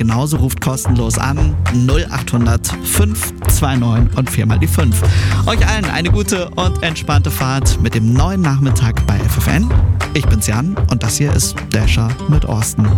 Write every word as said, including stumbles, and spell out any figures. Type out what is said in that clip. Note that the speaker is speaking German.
genauso. Ruft kostenlos an null acht hundert fünf zwei neun und viermal die fünf. Euch allen eine gute und entspannte Fahrt mit dem neuen Nachmittag bei F F N. Ich bin's Jan und das hier ist Dasher mit Orsten.